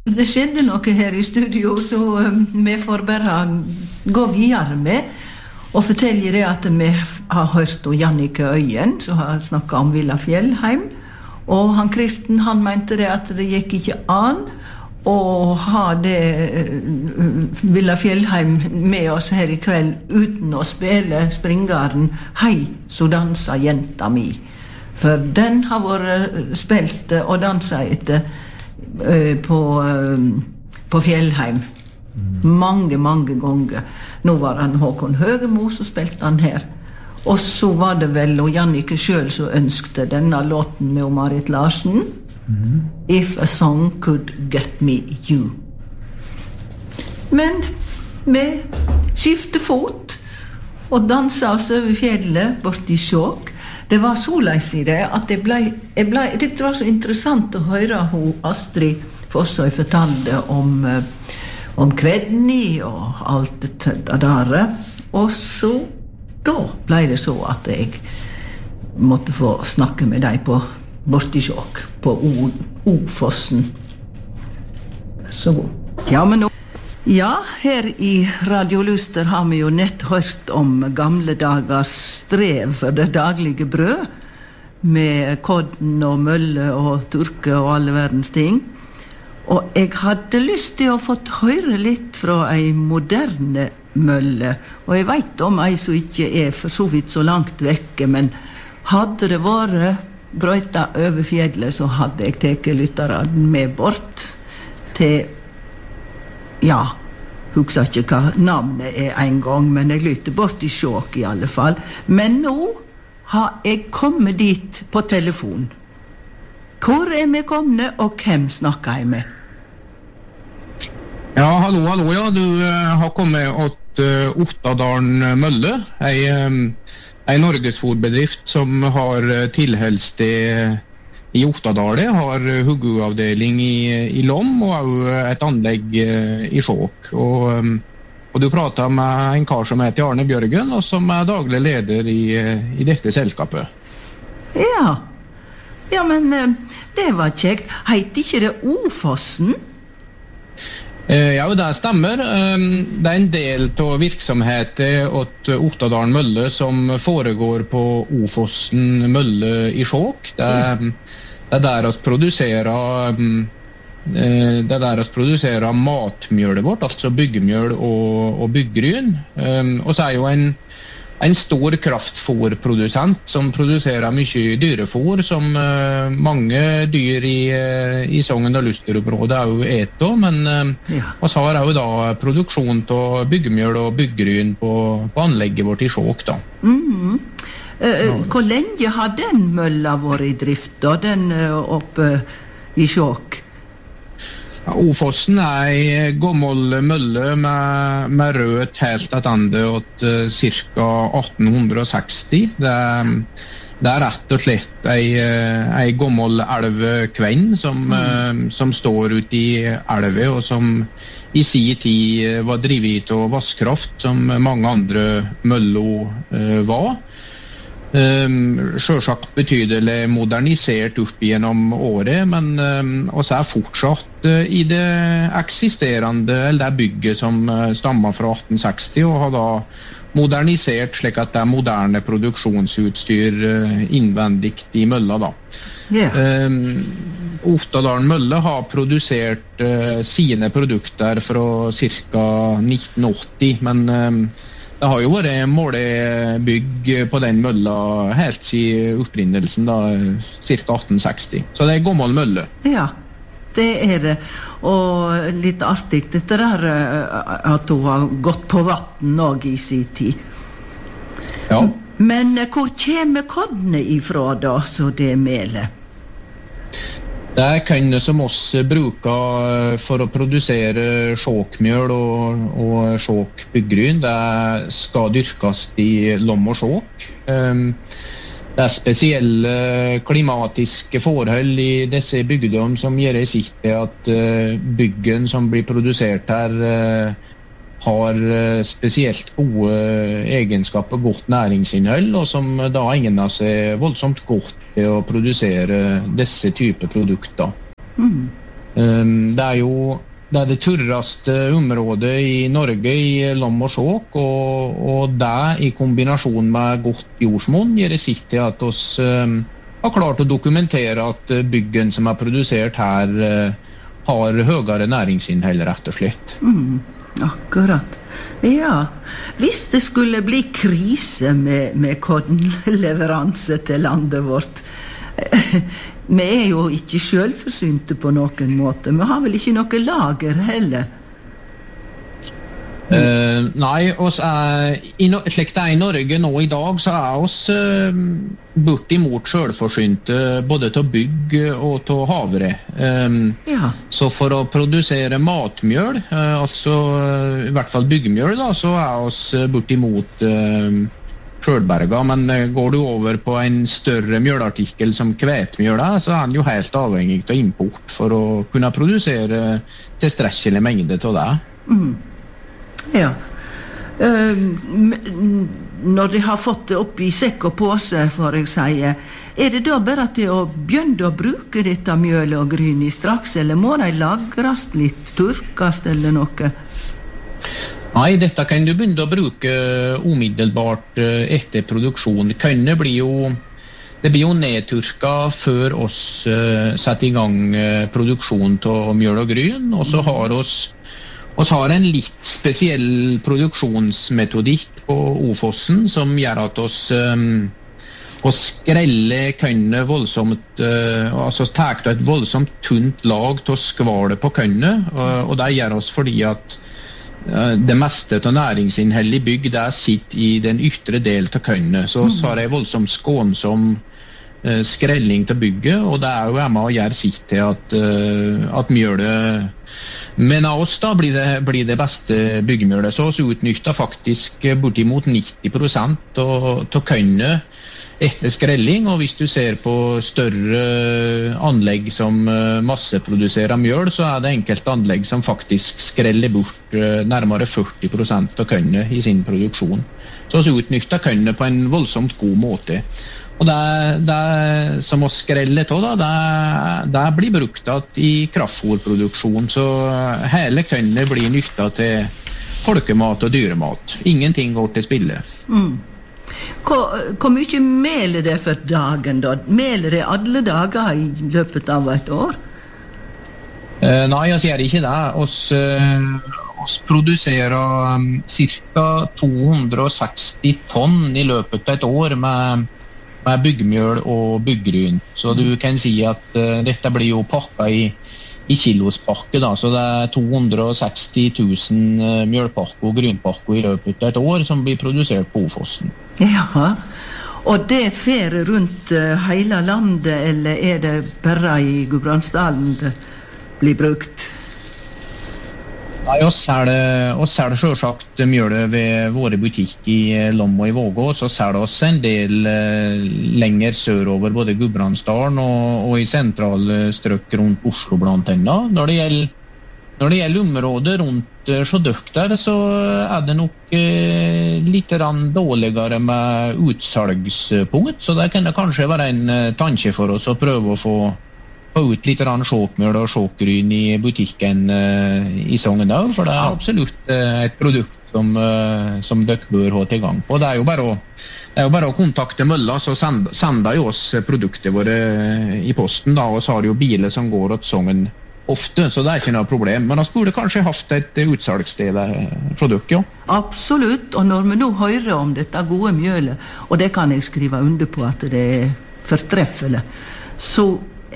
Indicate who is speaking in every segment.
Speaker 1: Det skjedde noe her I studio, så vi får bare gå videre med og fortelle det at vi har hørt Jannicke Øyen, som har snakket om Villa Fjellheim, og han Kristen, han mente det at det gikk ikke an å ha det Villa Fjellheim med oss her I kveld uten å spille springaren «Hei, så dansa jenta mi». For den har vært spilt og danset etter på Fjellheim mange ganger. Nå var han Håkon Høgemo, så spilte han her. Og så var det vel Jannicke selv som ønskte denne låten med Marit Larsen. If a song could get me you. Men vi skiftet fot og danset oss over fjellet bort I Skjåk. Det var så leis I det at det var så interessant å høre hun Astrid Fossøy fortalte om Kvedni og alt det der. Og så da ble det så at jeg måtte få snakke med deg bort I Skjåk på Ofossen. Så ja, men nå ja, her I Radio Luster har vi jo nett hørt om gamle dagers strev for det daglige brød, med kodden og mølle og turke og alle verdens ting. Og jeg hadde lyst til å få høre litt fra ei moderne mølle, og jeg vet om ei som ikke for så vidt så langt vekke, men hadde det vært brøyta over fjellet, så hadde jeg teket lytteren med bort til ja, husker ikke hva navnet en gang, men jeg lytter bort I Skjåk I alle fall. Men nå har jeg kommet dit på telefon. Hvor vi kommet, og hvem snakker jeg med?
Speaker 2: Ja, hallo, ja. Du har kommet til Ottadalen Mølle, en norgesfòrbedrift som har tilholdssted I Ottadalen, har hugguavdeling I Lom og også et anlegg I Skjåk. Og du pratet med en kar som heter Arne Bjørgen, og som daglig leder I dette selskapet.
Speaker 1: Ja, men det var kjekt. Heit ikke det Ofossen?
Speaker 2: Ja, det stemmer. Det en del av virksomheten åt Ottadalen Mølle som foregår på Ofossen Mølle I Skjåk. Det der oss produserer matmjølet vårt, altså byggemjøl og byggryn. Og så jo en stor kraftfòrprodusent som produserer mye dyrefòr som mange dyr I Sogn og Luster-området jo etter, men oss har jo da produksjon av byggemjøl og byggryn på anlegget vårt I Skjåk da.
Speaker 1: Hvor lenge har den mølla vært I drift da, den oppe I Skjåk?
Speaker 2: Ofossen en gammel mølle med rødt helt attende til ca. 1860. Det rett og slett en gammel elvkvenn som står ute I elve, og som I sin tid var drivet av vasskraft, som mange andre møller var. Selvsagt betydelig modernisert opp gjennom året, men også fortsatt I det eksisterende, eller det bygget som stammer fra 1860, og har da modernisert slik at det moderne produksjonsutstyr innvendigt I mølla da. Ottadalen Mølle har produsert sine produkter fra ca. 1980, men det har jo vært målebygg på den mølla helt siden opprinnelsen da, ca. 1860. Så det gammel mølle.
Speaker 1: Ja, det det. Og litt artig dette der at hun har gått på vatten også I sin tid.
Speaker 2: Ja.
Speaker 1: Men hvor kommer kodene ifra da, så det melet?
Speaker 2: Det kan som oss bruker for å produsere Skjåkmjøl og Skjåkbyggryn. Det skal dyrkes I Lom og Skjåk. Det spesielle klimatiske forhold I disse bygdom som gjør sitt til at byggen som blir produsert her har spesielt gode egenskaper, godt næringsinnhold, og som da egner seg voldsomt godt til å produsere disse typer produkter. Det det tørreste området i Norge i lam og sjåk, og det i kombinasjon med godt jordsmonn gjør det sitt til at oss har klart å dokumentere at byggen som produsert her har høyere næringsinnhold, rett og slett.
Speaker 1: Akkurat. Ja, hvis det skulle bli krise med kornleveranse til landet vårt, vi jo ikke selvforsynte på noen måte, vi har vel ikke noe lager heller?
Speaker 2: Nei, slik det i Norge nå i dag, så oss bortimot selvforsynte både til bygg og til havre. Så for å produsere matmjøl, altså i hvert fall byggmjøl, da, så oss bortimot selvberga, men går du over på en større mjølartikkel som kvetmjøl, så den jo helt avhengig av import for å kunne produsere tilstrekkelig mengde til det.
Speaker 1: Ja. Når de har fått det opp i sekk og påse, for jeg sier, det da bare at de har begynt å bruke dette mjølet og gryn i straks, eller må de lagres litt, turkast eller noe?
Speaker 2: Nei, dette kan du begynne å bruke umiddelbart etter produksjon. Det blir jo nedturka før oss setter i gang produksjon av mjøl og gryn, og så har oss har en litt spesiell produksjonsmetodikk på Ofossen som gjør at oss skreller kønne voldsomt, altså tar et voldsomt tunt lag til skvalet på kønne, og det gjør oss fordi at det meste av næringsinnhold i bygg sitter i den ytre del av kønne, så har jeg voldsomt skånsom skrelling til bygget, og det jo med å gjøre sitt til at mjølet, men av oss da blir det beste byggemjølet, så vi utnytter faktisk bortimot 90% av kønne etter skrelling, og hvis du ser på større anlegg som masseproduserer mjøl, så det enkelte anlegg som faktisk skreller bort nærmere 40% av kønne i sin produksjon. Så vi utnytter kønne på en voldsomt god måte. Og det som å skrelle til, det blir brukt i kraftfôrproduksjon, så hele kønne blir nyttet til folkemat og dyremat. Ingenting går til spille.
Speaker 1: Hvor mye meler det for dagen da? Meler det alle dager i løpet av et år?
Speaker 2: Nei, jeg sier ikke det. Oss produserer ca. 260 tonn i løpet av et år med byggmjøl og byggryn. Så du kan si at dette blir jo pakket i kilospakke, da, så det 260 000 mjølpakker og grynpakker i løpet av et år som blir produsert på Ofossen.
Speaker 1: Ja, og det fer rundt hele landet, eller det bare i Gudbrandsdalen det blir brukt?
Speaker 2: Nei, oss det selvsagt mjølet ved våre butikk i Lom og i Vågå, så det oss en del lenger sørover, både Gudbrandsdalen og i sentrale strøk rundt Oslo blant annet. Når det gjelder området rundt Sjødøk der, så det nok litt dårligere med utsalgspunkt, så det kan det kanskje være en tanke for oss å prøve å få ut litt sjåkmjøl og sjåkgryn i butikken i Sogndal, for det absolutt et produkt som dere bør ha til gang på. Det jo bare å kontakte Mølla, så sender jo oss produkter våre i posten, da, og så har jo biler som går til Sogn ofte, så det ikke noe problem. Men vi burde kanskje hatt et utsalgssted fra dere, ja.
Speaker 1: Absolutt, og når vi nå hører om dette gode mjølet, og det kan jeg skrive under på at det fortreffelig, så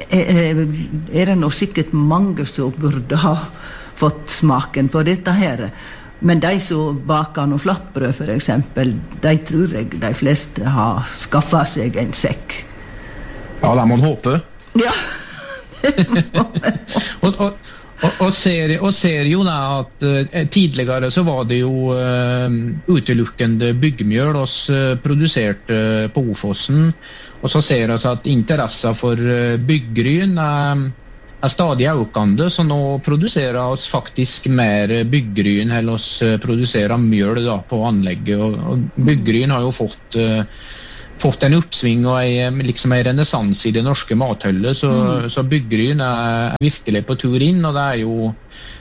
Speaker 1: det nok sikkert mange som burde ha fått smaken på dette her. Men de som baker noe flatbrød for eksempel, de tror jeg de fleste har skaffet seg en sekk.
Speaker 2: Ja, det må man håpe.
Speaker 1: Ja, det må man håpe.
Speaker 2: Og ser jo da at tidligere så var det jo utelukkende byggmjøl oss produserte på Ofossen, og så ser vi at interessen for byggryn stadig økende, så nå produserer oss faktisk mer byggryn enn oss produserer mjøl da, på anlegget, og byggryn har jo fått en uppsving og liksom en renessanse i det norske mathøllet, så Byggryn virkelig på tur inn, og det er jo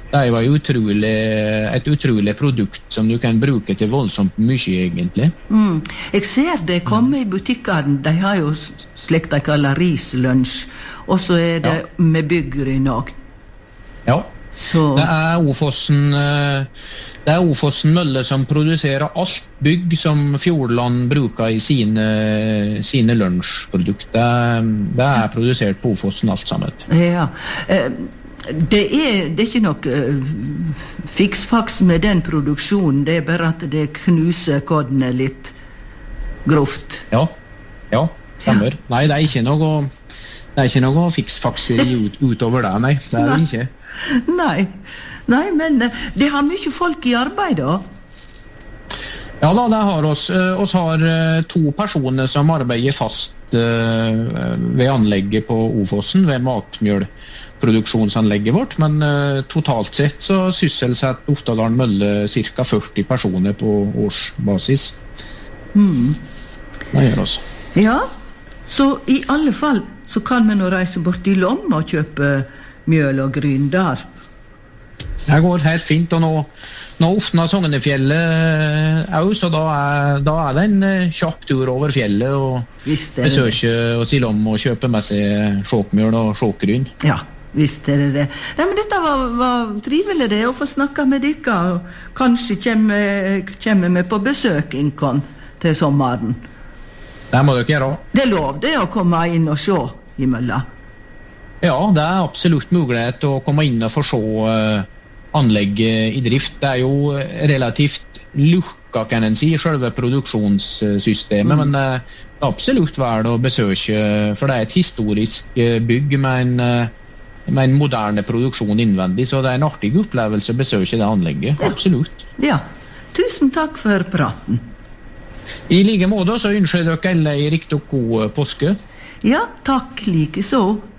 Speaker 2: et utrolig produkt som du kan bruke til voldsomt mye, egentlig.
Speaker 1: Jeg ser det komme i butikkene, de har jo slik de kaller rislunsj, og så det med Byggryn også.
Speaker 2: Ja. Så. Det Ofossen Mølle som produserer alt bygg som Fjordland bruker i sine lunsjprodukter. Det produsert på Ofossen alt sammen.
Speaker 1: Ja, det er ikke noe fiksfaks med den produksjonen, det bare at det knuser kodene litt grovt.
Speaker 2: Ja, stemmer. Ja. Nei, det er ikke noe fiksfaks utover det, nei. Det det ikke.
Speaker 1: Nei, men det har mye folk i arbeid da?
Speaker 2: Ja da, det har oss. Oss har 2 personer som arbeider fast ved anlegget på Ofossen, ved matmjølproduksjonsanlegget vårt, men totalt sett så sysselsetter Oftedalen Mølle ca. 40 personer på årsbasis. Det gjør oss.
Speaker 1: Ja, så i alle fall så kan vi nå reise bort i Lom og kjøpe mjøl og gryn der.
Speaker 2: Det går helt fint, og nå Oftna Sognefjellet så da det en kjapp tur over fjellet og besøke oss i Lom og kjøpe med seg sjåkmjøl og sjåkgryn.
Speaker 1: Ja, visst det. Ja, men dette var trivelig det, å få snakke med dere, og kanskje kommer vi på besøk innkon til sommeren.
Speaker 2: Det må dere gjøre.
Speaker 1: Det er lov det å komme inn og se i mølla.
Speaker 2: Ja, det absolutt mulighet å komme inn og få se anlegget i drift. Det jo relativt lukka, kan en si, selve produksjonssystemet, men det absolutt verdt å besøke, for det et historisk bygg med en moderne produksjon innvendig, så det en artig opplevelse å besøke det anlegget, absolutt.
Speaker 1: Ja, tusen takk for praten.
Speaker 2: I like måte så ønsker dere alle en riktig god påske.
Speaker 1: Ja, takk like så.